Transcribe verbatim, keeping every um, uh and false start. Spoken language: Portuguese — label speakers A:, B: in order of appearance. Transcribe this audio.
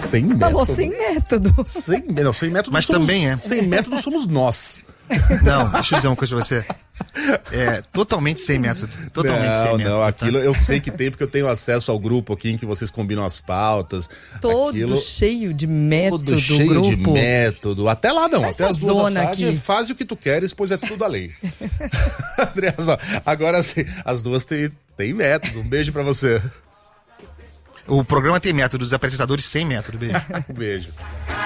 A: Sem método.
B: Falou sem método.
A: Sem, não, sem método.
C: Mas
A: somos,
C: também é.
A: Sem método somos nós.
C: Não, deixa eu dizer uma coisa pra você. É totalmente sem método. Totalmente
A: não,
C: sem método.
A: Não, aquilo
C: tá?
A: eu sei que tem, porque eu tenho acesso ao grupo aqui em que vocês combinam as pautas.
B: Todo
A: aquilo,
B: cheio de método,
A: todo cheio
B: grupo.
A: de método. Até lá não,
B: Essa
A: até as duas
B: zona
A: da tarde,
B: aqui.
A: faz o que tu queres, pois é tudo a lei. Andreasa, agora sim, as duas têm, têm método. Um beijo pra você.
C: O programa tem método, os apresentadores sem método. Beijo.
A: Um beijo.